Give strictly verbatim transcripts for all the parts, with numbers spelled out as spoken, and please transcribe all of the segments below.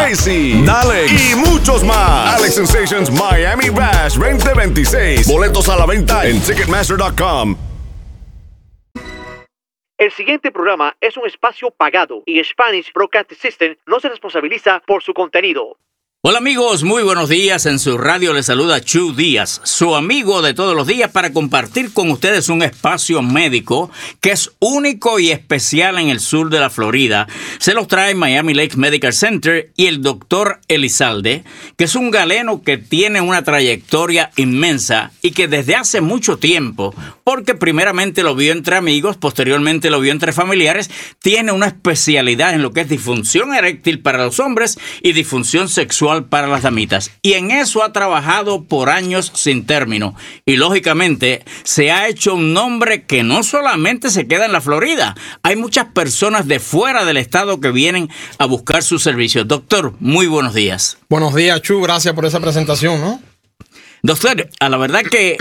Jay-Z, Dalex y muchos más. Alex Sensations Miami Bash veinte veintiséis. Boletos a la venta en Ticketmaster punto com. El siguiente programa es un espacio pagado y Spanish Broadcast System no se responsabiliza por su contenido. Hola amigos, muy buenos días. En su radio les saluda Chu Díaz, su amigo de todos los días, para compartir con ustedes un espacio médico que es único y especial en el sur de la Florida. Se los trae Miami Lakes Medical Center y el doctor Elizalde, que es un galeno que tiene una trayectoria inmensa y que desde hace mucho tiempo, porque primeramente lo vio entre amigos, posteriormente lo vio entre familiares, tiene una especialidad en lo que es disfunción eréctil para los hombres y disfunción sexual para las damitas, y en eso ha trabajado por años sin término, y lógicamente se ha hecho un nombre que no solamente se queda en la Florida. Hay muchas personas de fuera del estado que vienen a buscar sus servicios. Doctor, muy buenos días. Buenos días, Chu, gracias por esa presentación, ¿no? Doctor, a la verdad que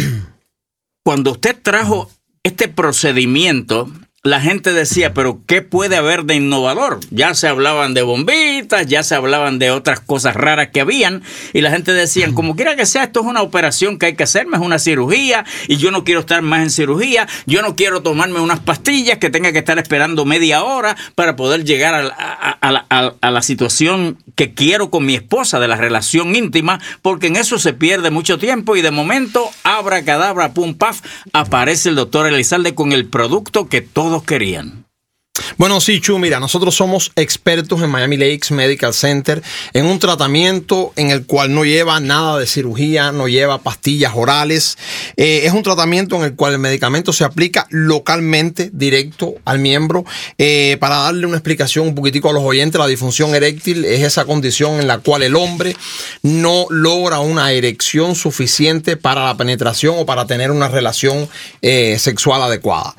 cuando usted trajo este procedimiento, la gente decía, pero ¿qué puede haber de innovador? Ya se hablaban de bombitas, ya se hablaban de otras cosas raras que habían, y la gente decía, como quiera que sea, esto es una operación que hay que hacerme, es una cirugía, y yo no quiero estar más en cirugía, yo no quiero tomarme unas pastillas que tenga que estar esperando media hora para poder llegar a, a, a, a, a la situación que quiero con mi esposa, de la relación íntima, porque en eso se pierde mucho tiempo, y de momento, abracadabra, pum, paf, aparece el doctor Elizalde con el producto que todos querían. Bueno, sí, Chu, mira, nosotros somos expertos en Miami Lakes Medical Center en un tratamiento en el cual no lleva nada de cirugía, no lleva pastillas orales. Eh, es un tratamiento en el cual el medicamento se aplica localmente, directo al miembro. Eh, para darle una explicación un poquitico a los oyentes, la disfunción eréctil es esa condición en la cual el hombre no logra una erección suficiente para la penetración o para tener una relación eh, sexual adecuada.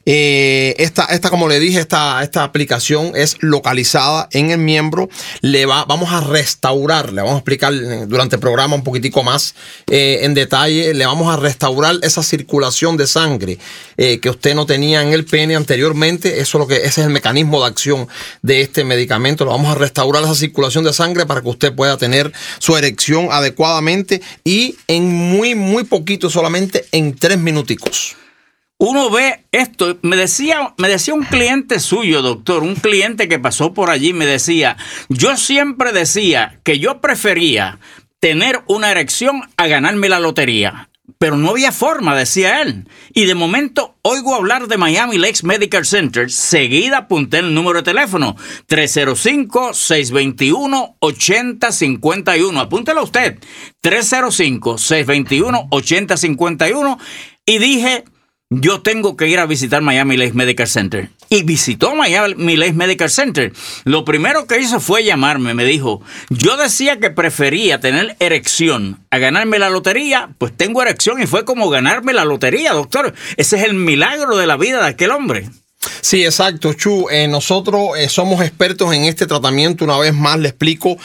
Eh, esta, esta, como le dije, Esta, esta aplicación es localizada en el miembro. Le va, vamos a restaurar, le vamos a explicar durante el programa un poquitico más eh, en detalle, le vamos a restaurar esa circulación de sangre eh, que usted no tenía en el pene anteriormente. Eso es lo que, ese es el mecanismo de acción de este medicamento. Le vamos a restaurar esa circulación de sangre para que usted pueda tener su erección adecuadamente y en muy, muy poquito, solamente en tres minuticos. Uno ve esto, me decía, me decía un cliente suyo, doctor, un cliente que pasó por allí, me decía, yo siempre decía que yo prefería tener una erección a ganarme la lotería, pero no había forma, decía él. Y de momento oigo hablar de Miami Lakes Medical Center, seguida apunté el número de teléfono, tres cero cinco, seis dos uno, ocho cero cinco uno, apúntelo usted, tres cero cinco, seis dos uno, ocho cero cinco uno, y dije, yo tengo que ir a visitar Miami Lakes Medical Center. Y visitó Miami Lakes Medical Center. Lo primero que hizo fue llamarme. Me dijo, yo decía que prefería tener erección a ganarme la lotería. Pues tengo erección y fue como ganarme la lotería, doctor. Ese es el milagro de la vida de aquel hombre. Sí, exacto, Chu. Eh, nosotros eh, somos expertos en este tratamiento. Una vez más le explico,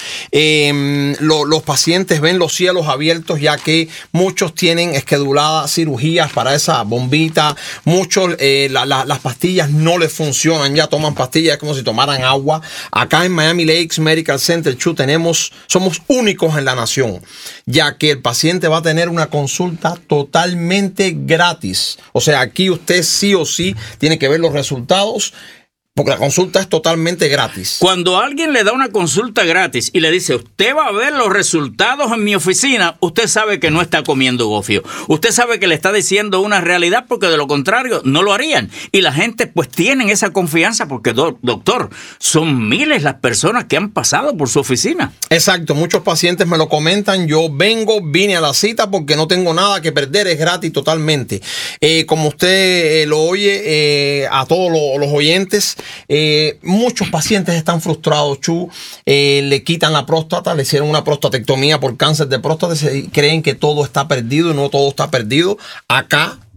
eh, lo, los pacientes ven los cielos abiertos, ya que muchos tienen esqueduladas cirugías para esa bombita. Muchos, eh, la, la, las pastillas no les funcionan, ya toman pastillas, es como si tomaran agua. Acá en Miami Lakes Medical Center, Chu, tenemos, somos únicos en la nación, ya que el paciente va a tener una consulta totalmente gratis. O sea, aquí usted sí o sí tiene que ver los resultados. resultados, porque la consulta es totalmente gratis. Cuando alguien le da una consulta gratis y le dice, usted va a ver los resultados en mi oficina, usted sabe que no está comiendo gofio. Usted sabe que le está diciendo una realidad, porque de lo contrario no lo harían. Y la gente pues tienen esa confianza porque, do, doctor, son miles las personas que han pasado por su oficina. Exacto, muchos pacientes me lo comentan. Yo vengo, vine a la cita porque no tengo nada que perder, es gratis totalmente. Eh, como usted eh, lo oye, eh, a todos lo, los oyentes, Eh, muchos pacientes están frustrados, Chu, eh, le quitan la próstata, le hicieron una prostatectomía por cáncer de próstata y creen que todo está perdido y no todo está perdido. Acá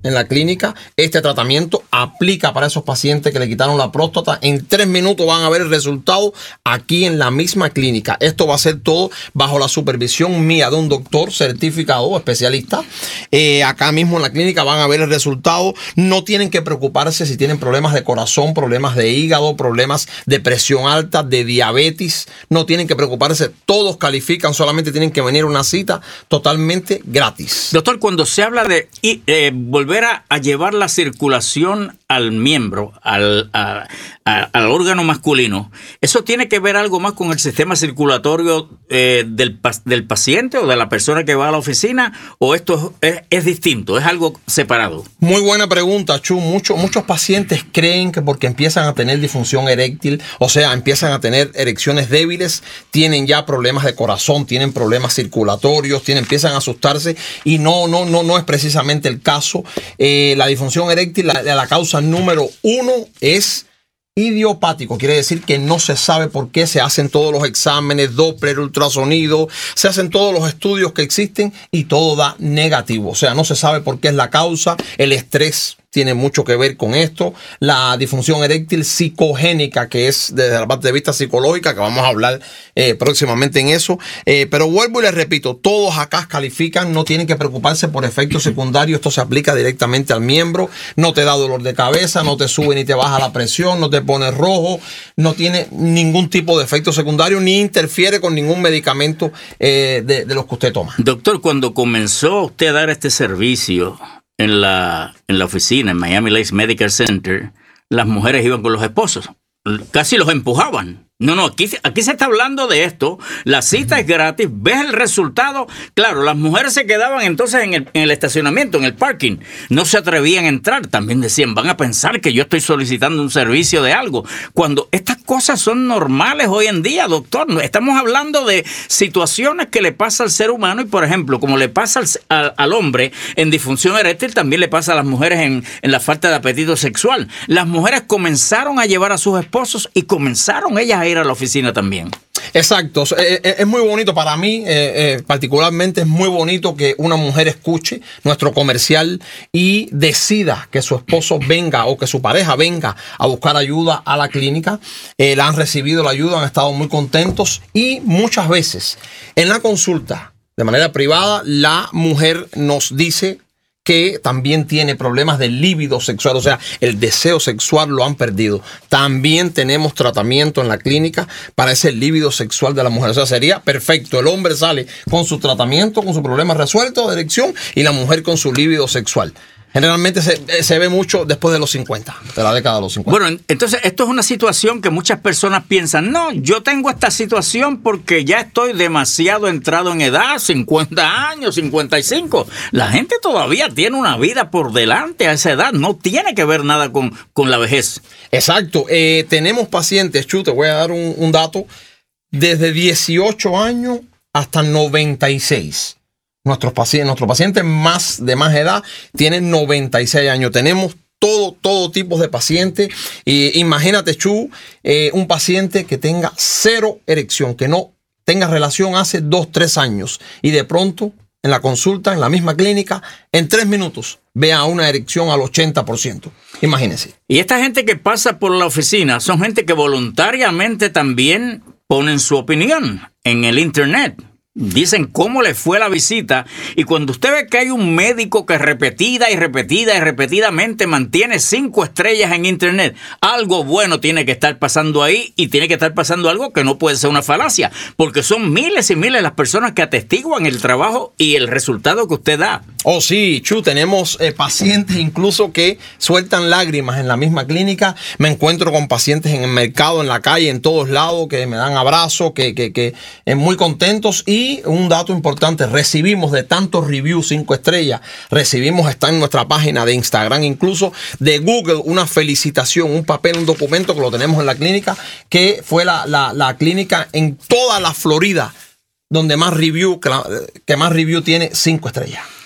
en la clínica. Este tratamiento aplica para esos pacientes que le quitaron la próstata. En tres minutos van a ver el resultado aquí en la misma clínica. Esto va a ser todo bajo la supervisión mía de un doctor certificado, especialista. Eh, acá mismo en la clínica van a ver el resultado. No tienen que preocuparse si tienen problemas de corazón, problemas de hígado, problemas de presión alta, de diabetes. No tienen que preocuparse. Todos califican, solamente tienen que venir a una cita totalmente gratis. Doctor, cuando se habla de eh, volver a, a llevar la circulación al miembro, al, a, a, al órgano masculino, ¿eso tiene que ver algo más con el sistema circulatorio eh, del, del paciente o de la persona que va a la oficina? ¿O esto es, es distinto? ¿Es algo separado? Muy buena pregunta, Chu. Muchos, muchos pacientes creen que porque empiezan a tener disfunción eréctil, o sea, empiezan a tener erecciones débiles, tienen ya problemas de corazón, tienen problemas circulatorios, tienen, empiezan a asustarse, y no, no, no, no es precisamente el caso. Eh, la disfunción eréctil, la, la causa número uno es idiopático, quiere decir que no se sabe por qué. Se hacen todos los exámenes, Doppler, ultrasonido, se hacen todos los estudios que existen y todo da negativo. O sea, no se sabe por qué es la causa. El estrés tiene mucho que ver con esto. La disfunción eréctil psicogénica, que es desde la parte de vista psicológica, que vamos a hablar eh, próximamente en eso. Eh, pero vuelvo y les repito, todos acá califican, no tienen que preocuparse por efectos secundarios. Esto se aplica directamente al miembro. No te da dolor de cabeza, no te sube ni te baja la presión, no te pone rojo, no tiene ningún tipo de efecto secundario, ni interfiere con ningún medicamento eh, de, de los que usted toma. Doctor, cuando comenzó usted a dar este servicio en la, en la oficina, en Miami Lakes Medical Center, las mujeres iban con los esposos. Casi los empujaban. No, no, aquí, aquí se está hablando de esto. La cita es gratis, ves el resultado. Claro, las mujeres se quedaban entonces en el, en el estacionamiento, en el parking. No se atrevían a entrar. También decían, van a pensar que yo estoy solicitando un servicio de algo. Cuando estas cosas son normales hoy en día, doctor. Estamos hablando de situaciones que le pasa al ser humano y, por ejemplo, como le pasa al, al, al hombre en disfunción eréctil, también le pasa a las mujeres en, en la falta de apetito sexual. Las mujeres comenzaron a llevar a sus esposos y comenzaron ellas a ir a la oficina también. Exacto, es muy bonito para mí, eh, eh, particularmente es muy bonito que una mujer escuche nuestro comercial y decida que su esposo venga o que su pareja venga a buscar ayuda a la clínica. Eh, la han recibido la ayuda, han estado muy contentos, y muchas veces en la consulta de manera privada la mujer nos dice que también tiene problemas de líbido sexual, o sea, el deseo sexual lo han perdido. También tenemos tratamiento en la clínica para ese líbido sexual de la mujer. O sea, sería perfecto. El hombre sale con su tratamiento, con su problema resuelto de erección, y la mujer con su líbido sexual. Generalmente se, se ve mucho después de los cincuenta, de la década de los cincuenta. Bueno, entonces esto es una situación que muchas personas piensan, no, yo tengo esta situación porque ya estoy demasiado entrado en edad, cincuenta años, cincuenta y cinco. La gente todavía tiene una vida por delante a esa edad, no tiene que ver nada con, con la vejez. Exacto, eh, tenemos pacientes, Chu, te voy a dar un, un dato, desde dieciocho años hasta noventa y seis. Nuestros pacientes, nuestros pacientes más de más edad tienen noventa y seis años. Tenemos todo, todo tipo de pacientes. Y imagínate, Chu, eh, un paciente que tenga cero erección, que no tenga relación hace dos, tres años. Y de pronto, en la consulta, en la misma clínica, en tres minutos, vea una erección al ochenta por ciento. Imagínense. Y esta gente que pasa por la oficina son gente que voluntariamente también ponen su opinión en el internet. Dicen cómo le fue la visita, y cuando usted ve que hay un médico que repetida y repetida y repetidamente mantiene cinco estrellas en internet, algo bueno tiene que estar pasando ahí, y tiene que estar pasando algo que no puede ser una falacia, porque son miles y miles las personas que atestiguan el trabajo y el resultado que usted da. Oh sí, Chu, tenemos eh, pacientes incluso que sueltan lágrimas en la misma clínica. Me encuentro con pacientes en el mercado, en la calle, en todos lados, que me dan abrazos, que, que, que eh, muy contentos. Y Y un dato importante, recibimos de tantos reviews cinco estrellas, recibimos, está en nuestra página de Instagram, incluso de Google, una felicitación, un papel, un documento que lo tenemos en la clínica, que fue la, la, la clínica en toda la Florida donde más review, que, la, que más review tiene cinco estrellas.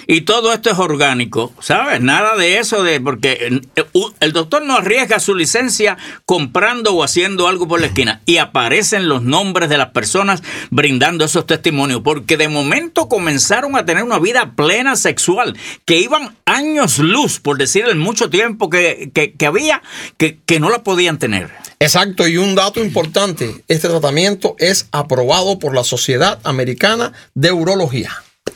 Y todo esto es orgánico, ¿sabes? Nada de eso de... Porque el doctor no arriesga su licencia comprando o haciendo algo por la esquina. Y aparecen los nombres de las personas brindando esos testimonios. Porque de momento comenzaron a tener una vida plena sexual. Que iban años luz, por decir el mucho tiempo que, que, que había, que, que no la podían tener. Exacto, y un dato importante, este tratamiento es aprobado por la Sociedad Americana de Urología.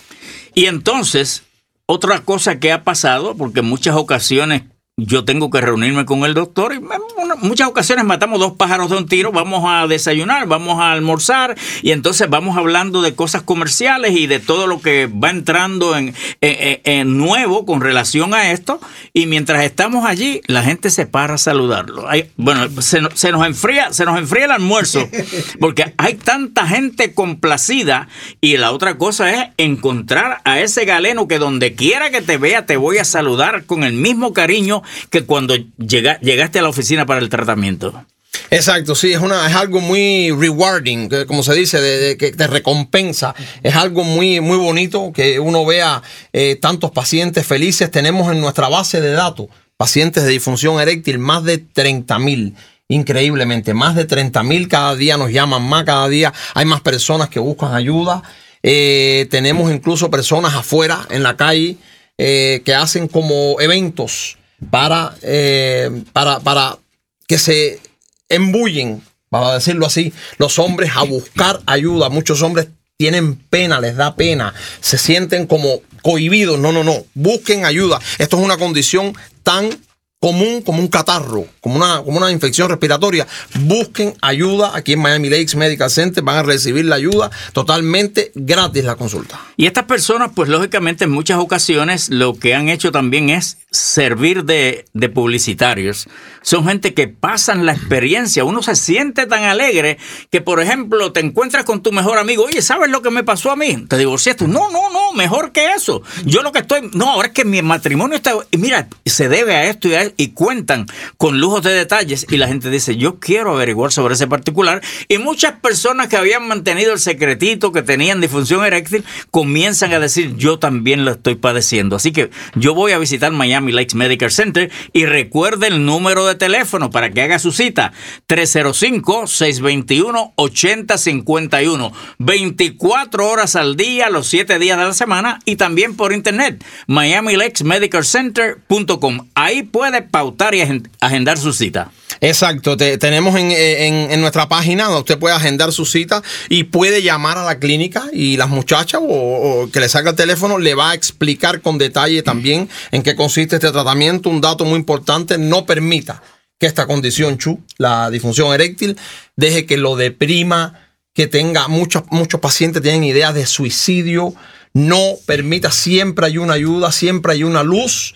Y entonces, otra cosa que ha pasado, porque en muchas ocasiones yo tengo que reunirme con el doctor y en muchas ocasiones matamos dos pájaros de un tiro, vamos a desayunar, vamos a almorzar y entonces vamos hablando de cosas comerciales y de todo lo que va entrando en, en, en nuevo con relación a esto, y mientras estamos allí la gente se para a saludarlo. Hay, bueno, se, se nos enfría, se nos enfría el almuerzo porque hay tanta gente complacida, y la otra cosa es encontrar a ese galeno que donde quiera que te vea te voy a saludar con el mismo cariño que cuando llega, llegaste a la oficina para el tratamiento. Exacto, sí, es una es algo muy rewarding, como se dice, de, de, que te recompensa. Es algo muy, muy bonito que uno vea eh, tantos pacientes felices. Tenemos en nuestra base de datos pacientes de disfunción eréctil más de treinta mil. Increíblemente, más de treinta mil cada día nos llaman más, cada día hay más personas que buscan ayuda. Eh, tenemos incluso personas afuera en la calle eh, que hacen como eventos para, eh, para, para que se embullen, para decirlo así, los hombres a buscar ayuda. Muchos hombres tienen pena, les da pena, se sienten como cohibidos. No, no, no, busquen ayuda. Esto es una condición tan común como un catarro, como una, como una infección respiratoria. Busquen ayuda aquí en Miami Lakes Medical Center, van a recibir la ayuda totalmente gratis, la consulta. Y estas personas, pues lógicamente en muchas ocasiones lo que han hecho también es servir de, de publicitarios. Son gente que pasan la experiencia. Uno se siente tan alegre que, por ejemplo, te encuentras con tu mejor amigo. Oye, ¿sabes lo que me pasó a mí? Te divorciaste. No, no, no, mejor que eso. Yo lo que estoy... No, ahora es que mi matrimonio está... Y mira, se debe a esto y a esto. Y cuentan con lujos de detalles y la gente dice, yo quiero averiguar sobre ese particular, y muchas personas que habían mantenido el secretito, que tenían disfunción eréctil, comienzan a decir, yo también lo estoy padeciendo. Así que yo voy a visitar Miami Lakes Medical Center, y recuerde el número de teléfono para que haga su cita, tres cero cinco, seis dos uno, ocho cero cinco uno, veinticuatro horas al día, los siete días de la semana, y también por internet, miami lakes medical center punto com. Ahí puede pautar y agendar su cita. Exacto, te, tenemos en, en, en nuestra página donde usted puede agendar su cita y puede llamar a la clínica, y las muchachas o, o que le saca el teléfono le va a explicar con detalle también en qué consiste este tratamiento. Un dato muy importante, no permita que esta condición, Chu, la disfunción eréctil, deje que lo deprima, que tenga muchos, muchos pacientes tienen ideas de suicidio. No permita, siempre hay una ayuda, siempre hay una luz.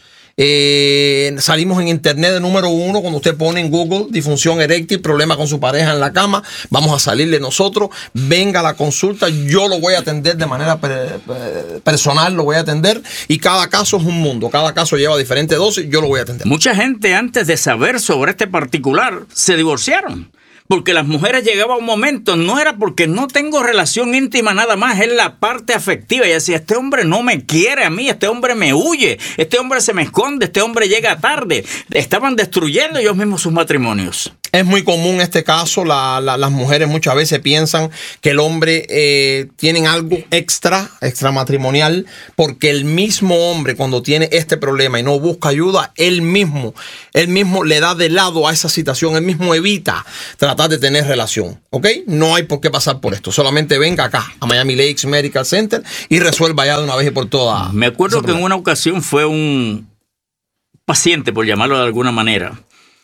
Eh, salimos en internet de número uno cuando usted pone en Google disfunción eréctil, problema con su pareja en la cama. Vamos a salirle nosotros. Venga a la consulta, yo lo voy a atender de manera per, per, personal, lo voy a atender, y cada caso es un mundo, cada caso lleva diferentes dosis, yo lo voy a atender. Mucha gente antes de saber sobre este particular se divorciaron. Porque las mujeres llegaban a un momento, no era porque no tengo relación íntima nada más, es la parte afectiva. Y decía, este hombre no me quiere a mí, este hombre me huye, este hombre se me esconde, este hombre llega tarde. Estaban destruyendo ellos mismos sus matrimonios. Es muy común este caso, la, la, las mujeres muchas veces piensan que el hombre eh, tiene algo extra, extramatrimonial, porque el mismo hombre cuando tiene este problema y no busca ayuda, él mismo, él mismo le da de lado a esa situación, él mismo evita tratar de tener relación, ¿ok? No hay por qué pasar por esto, solamente venga acá a Miami Lakes Medical Center y resuelva ya de una vez y por todas. Me acuerdo que en una ocasión fue un paciente, por llamarlo de alguna manera,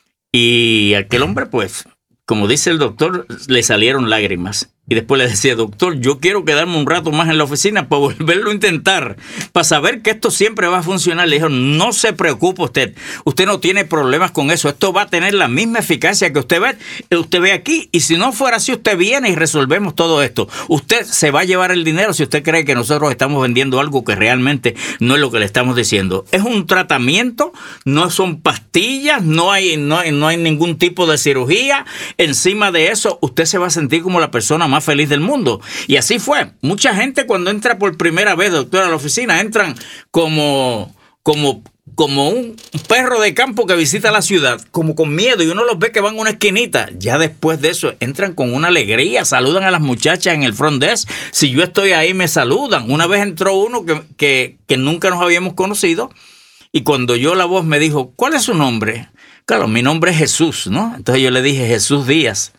y aquel hombre, pues, como dice el doctor, le salieron lágrimas. Y después le decía, doctor, yo quiero quedarme un rato más en la oficina para volverlo a intentar, para saber que esto siempre va a funcionar. Le dijo, no se preocupe usted, usted no tiene problemas con eso, esto va a tener la misma eficacia que usted ve, usted ve aquí, y si no fuera así, usted viene y resolvemos todo esto. Usted se va a llevar el dinero si usted cree que nosotros estamos vendiendo algo que realmente no es lo que le estamos diciendo. Es un tratamiento, no son pastillas, no hay, no hay, no hay ningún tipo de cirugía. Encima de eso, usted se va a sentir como la persona más feliz del mundo. Y así fue. Mucha gente cuando entra por primera vez, doctor, a la oficina, entran como, como, como un perro de campo que visita la ciudad, como con miedo, y uno los ve que van a una esquinita. Ya después de eso entran con una alegría, saludan a las muchachas en el front desk. Si yo estoy ahí, me saludan. Una vez entró uno que, que, que nunca nos habíamos conocido, y cuando oyó la voz me dijo, ¿cuál es su nombre? Claro, mi nombre es Jesús, ¿no? Entonces yo le dije, Jesús Díaz.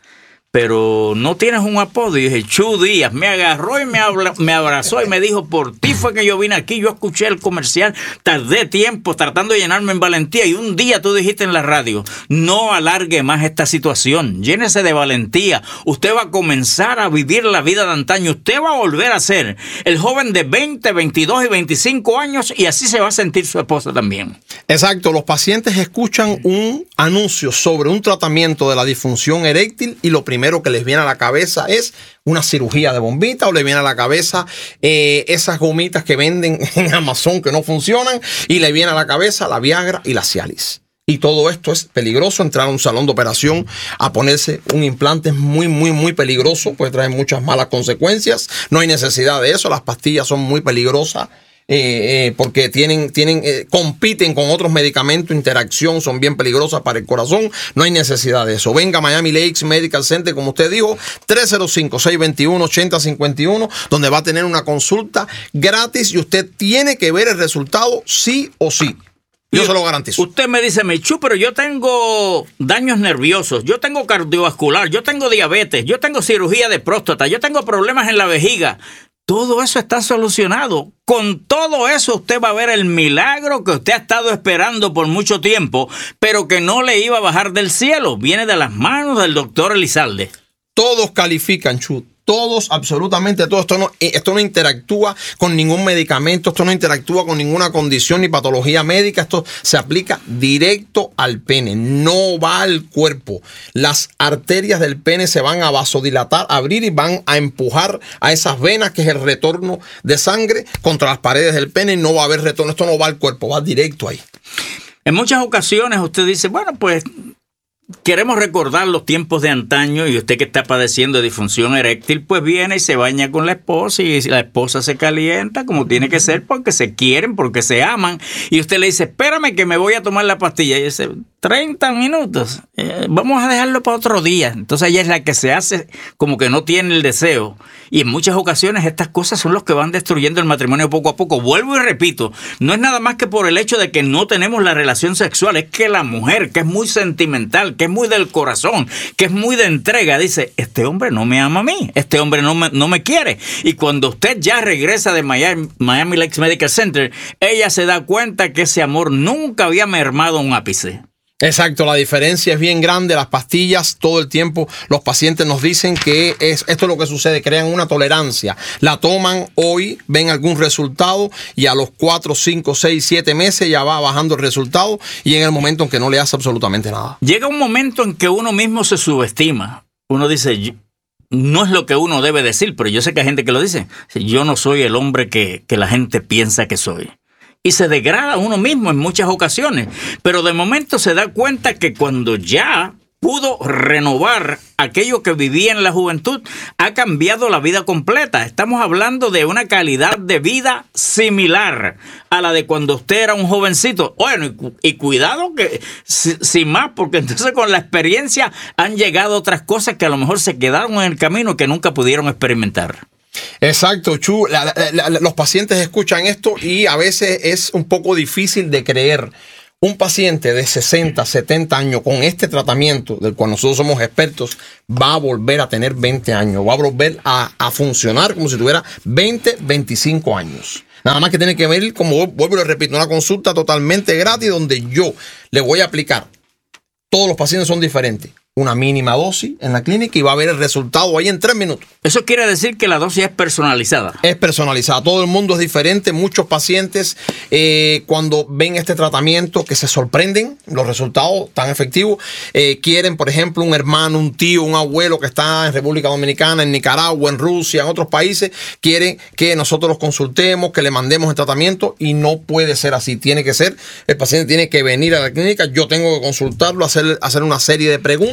Pero no tienes un apodo. Y dije, Chu Díaz. Me agarró y me, habla, me abrazó y me dijo, por ti fue que yo vine aquí. Yo escuché el comercial, tardé tiempo tratando de llenarme en valentía. Y un día tú dijiste en la radio, no alargue más esta situación. Llénese de valentía. Usted va a comenzar a vivir la vida de antaño. Usted va a volver a ser el joven de veinte, veintidós y veinticinco años, y así se va a sentir su esposa también. Exacto. Los pacientes escuchan un anuncio sobre un tratamiento de la disfunción eréctil y lo primero que les viene a la cabeza es una cirugía de bombita, o le viene a la cabeza eh, esas gomitas que venden en Amazon que no funcionan, y le viene a la cabeza la Viagra y la Cialis. Y todo esto es peligroso. Entrar a un salón de operación a ponerse un implante es muy, muy, muy peligroso. Puede traer muchas malas consecuencias. No hay necesidad de eso. Las pastillas son muy peligrosas. Eh, eh, porque tienen, tienen, eh, compiten con otros medicamentos, interacción, son bien peligrosas para el corazón. No hay necesidad de eso. Venga a Miami Lakes Medical Center, como usted dijo, tres cero cinco, seis dos uno, ocho cero cinco uno, donde va a tener una consulta gratis y usted tiene que ver el resultado sí o sí. Yo se lo garantizo. Usted me dice, Michu, pero yo tengo daños nerviosos, yo tengo cardiovascular, yo tengo diabetes, yo tengo cirugía de próstata, yo tengo problemas en la vejiga. Todo eso está solucionado. Con todo eso usted va a ver el milagro que usted ha estado esperando por mucho tiempo, pero que no le iba a bajar del cielo. Viene de las manos del doctor Elizalde. Todos califican, Chu. Todos, absolutamente todos. Esto no, esto no interactúa con ningún medicamento, esto no interactúa con ninguna condición ni patología médica. Esto se aplica directo al pene, no va al cuerpo. Las arterias del pene se van a vasodilatar, abrir y van a empujar a esas venas, que es el retorno de sangre contra las paredes del pene. No va a haber retorno, esto no va al cuerpo, va directo ahí. En muchas ocasiones usted dice, bueno, pues queremos recordar los tiempos de antaño, y usted que está padeciendo de disfunción eréctil, pues viene y se baña con la esposa, y la esposa se calienta como tiene que ser, porque se quieren, porque se aman, y usted le dice, espérame que me voy a tomar la pastilla, y dice, treinta minutos, eh, vamos a dejarlo para otro día. Entonces ella es la que se hace como que no tiene el deseo, y en muchas ocasiones estas cosas son los que van destruyendo el matrimonio poco a poco. Vuelvo y repito, no es nada más que por el hecho de que no tenemos la relación sexual, es que la mujer, que es muy sentimental, que es muy del corazón, que es muy de entrega, dice, este hombre no me ama a mí, este hombre no me, no me quiere. Y cuando usted ya regresa de Miami, Miami Lakes Medical Center, ella se da cuenta que ese amor nunca había mermado un ápice. Exacto, la diferencia es bien grande. Las pastillas, todo el tiempo los pacientes nos dicen que es, esto es lo que sucede, crean una tolerancia. La toman hoy, ven algún resultado, y a los cuatro, cinco, seis, siete meses ya va bajando el resultado, y en el momento en que no le hace absolutamente nada. Llega un momento en que uno mismo se subestima. Uno dice, no es lo que uno debe decir, pero yo sé que hay gente que lo dice. Yo no soy el hombre que, que la gente piensa que soy. Y se degrada uno mismo en muchas ocasiones. Pero de momento se da cuenta que cuando ya pudo renovar aquello que vivía en la juventud, ha cambiado la vida completa. Estamos hablando de una calidad de vida similar a la de cuando usted era un jovencito. Bueno, y, cu- y cuidado que si- sin más, porque entonces con la experiencia han llegado otras cosas que a lo mejor se quedaron en el camino que nunca pudieron experimentar. Exacto, Chu. La, la, la, los pacientes escuchan esto y a veces es un poco difícil de creer. Un paciente de sesenta, setenta años con este tratamiento del cual nosotros somos expertos va a volver a tener veinte años, va a volver a, a funcionar como si tuviera veinte, veinticinco años. Nada más que tiene que ver, como vuelvo y le repito, una consulta totalmente gratis donde yo le voy a aplicar. Todos los pacientes son diferentes. Una mínima dosis en la clínica y va a ver el resultado ahí en tres minutos. Eso quiere decir que la dosis es personalizada. Es personalizada. Todo el mundo es diferente. Muchos pacientes eh, cuando ven este tratamiento que se sorprenden, los resultados tan efectivos. Eh, quieren, por ejemplo, un hermano, un tío, un abuelo que está en República Dominicana, en Nicaragua, en Rusia, en otros países. Quieren que nosotros los consultemos, que le mandemos el tratamiento y no puede ser así. Tiene que ser, el paciente tiene que venir a la clínica. Yo tengo que consultarlo, hacer, hacer una serie de preguntas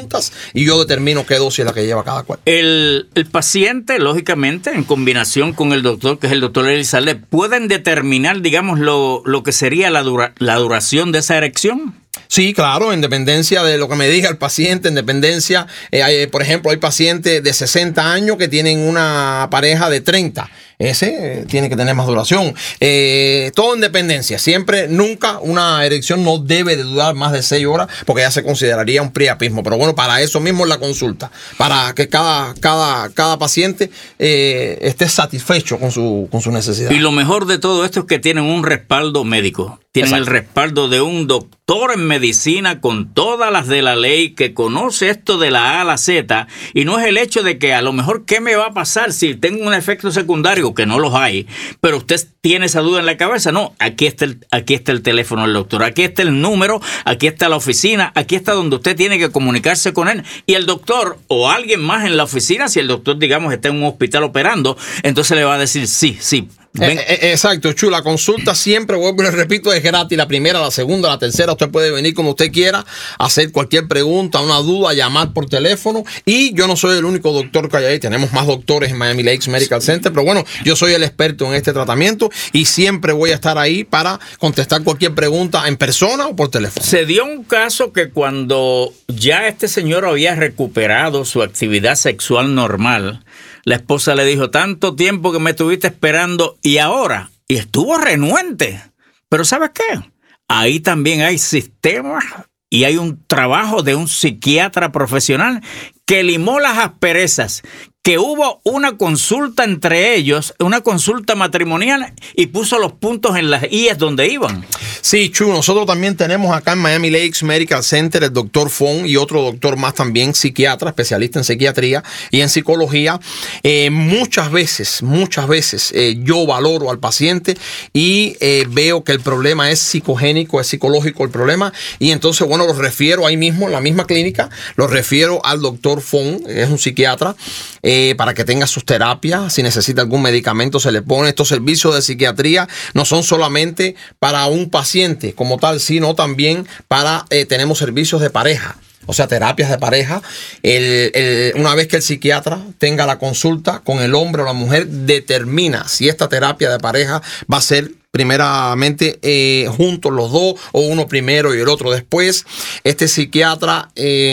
consultas y yo determino qué dosis es la que lleva cada cual. El, el paciente, lógicamente, en combinación con el doctor, que es el doctor Elizalde, ¿pueden determinar, digamos, lo, lo que sería la, dura, la duración de esa erección? Sí, claro, en dependencia de lo que me diga el paciente, en dependencia, eh, hay, por ejemplo, hay pacientes de sesenta años que tienen una pareja de treinta. Ese eh, tiene que tener más duración. Eh, todo en dependencia. Siempre, nunca una erección no debe de durar más de seis horas porque ya se consideraría un priapismo. Pero bueno, para eso mismo es la consulta. Para que cada, cada, cada paciente eh, esté satisfecho con su, con su necesidad. Y lo mejor de todo esto es que tienen un respaldo médico. Tienen Exacto. el respaldo de un doctor en medicina con todas las de la ley que conoce esto de la A a la Z. Y no es el hecho de que a lo mejor qué me va a pasar si tengo un efecto secundario, que no los hay, pero usted tiene esa duda en la cabeza. No, aquí está el, aquí está el teléfono del doctor, aquí está el número, aquí está la oficina, aquí está donde usted tiene que comunicarse con él. Y el doctor o alguien más en la oficina, si el doctor, digamos, está en un hospital operando, entonces le va a decir sí, sí. Eh, eh, exacto, Chu, la consulta siempre, vuelvo y le repito, es gratis. La primera, la segunda, la tercera, usted puede venir como usted quiera, hacer cualquier pregunta, una duda, llamar por teléfono. Y yo no soy el único doctor que hay ahí, tenemos más doctores en Miami Lakes Medical Center, pero bueno, yo soy el experto en este tratamiento y siempre voy a estar ahí para contestar cualquier pregunta en persona o por teléfono. Se dio un caso que cuando ya este señor había recuperado su actividad sexual normal, la esposa le dijo, tanto tiempo que me estuviste esperando y ahora, y estuvo renuente. Pero ¿sabes qué? Ahí también hay sistemas y hay un trabajo de un psiquiatra profesional que limó las asperezas, que hubo una consulta entre ellos, una consulta matrimonial, y puso los puntos en las íes donde iban. Sí, Chu, nosotros también tenemos acá en Miami Lakes Medical Center el doctor Fong y otro doctor más también, psiquiatra, especialista en psiquiatría y en psicología. Eh, muchas veces, muchas veces eh, yo valoro al paciente y eh, veo que el problema es psicogénico, es psicológico el problema, y entonces, bueno, los refiero ahí mismo, en la misma clínica, los refiero al doctor Fong, es un psiquiatra, Eh, para que tenga sus terapias. Si necesita algún medicamento se le pone. Estos servicios de psiquiatría no son solamente para un paciente como tal, sino también para, eh, tenemos servicios de pareja, o sea, terapias de pareja. El, el, una vez que el psiquiatra tenga la consulta con el hombre o la mujer, determina si esta terapia de pareja va a ser primeramente eh, juntos los dos, o uno primero y el otro después. Este psiquiatra,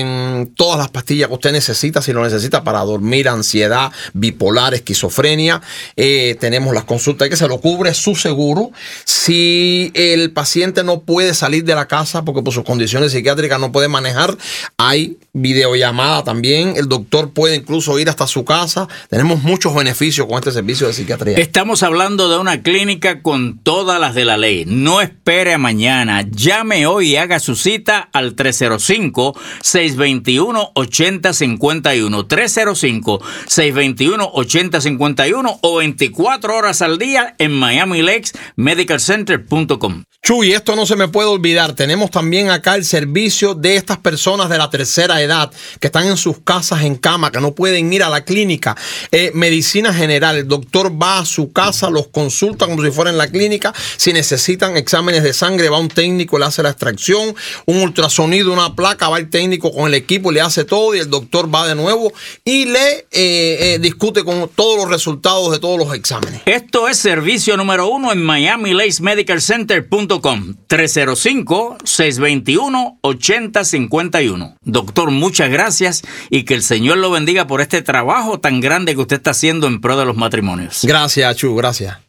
en todas las pastillas que usted necesita, si lo necesita para dormir, ansiedad, bipolar, esquizofrenia, eh, tenemos las consultas que se lo cubre su seguro. Si el paciente no puede salir de la casa porque por sus condiciones psiquiátricas no puede manejar, hay videollamada también. El doctor puede incluso ir hasta su casa. Tenemos muchos beneficios con este servicio de psiquiatría. Estamos hablando de una clínica con todas las de la ley. No espere a mañana. Llame hoy y haga su cita al tres cero cinco, seis dos uno, ocho cero cinco uno. tres cero cinco, seis dos uno, ocho cero cinco uno o veinticuatro horas al día en Miami Lakes Medical Center punto com. Chuy, esto no se me puede olvidar. Tenemos también acá el servicio de estas personas de la tercera edad que están en sus casas en cama, que no pueden ir a la clínica. Eh, medicina general. El doctor va a su casa, los consulta como si fuera en la clínica. Si necesitan exámenes de sangre, va un técnico, le hace la extracción, un ultrasonido, una placa, va el técnico con el equipo, le hace todo y el doctor va de nuevo y le eh, eh, discute con todos los resultados de todos los exámenes. Esto es servicio número uno en Miami Lakes Medical Center punto com. tres cero cinco, seis dos uno, ocho cero cinco uno. Doctor, muchas gracias y que el Señor lo bendiga por este trabajo tan grande que usted está haciendo en pro de los matrimonios. Gracias, Chu, gracias.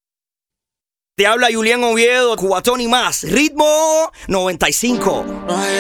Te habla Julián Oviedo, Cubatón y más. Ritmo noventa y cinco.